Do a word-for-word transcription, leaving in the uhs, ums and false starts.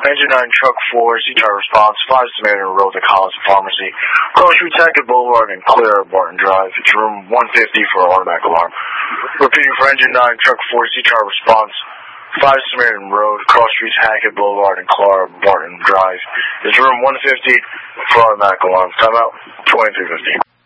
Engine nine, Truck four, C-Chart response, five Samaritan Road to Collins Pharmacy, Cross Street, Hackett Boulevard, and Clear Barton Drive. It's room one fifty for automatic alarm. Repeating for Engine nine, Truck four, C-Chart response, five Samaritan Road, Cross Street, Hackett Boulevard, and Clara Barton Drive. It's room one fifty for automatic alarm. Time out, twenty-three fifty.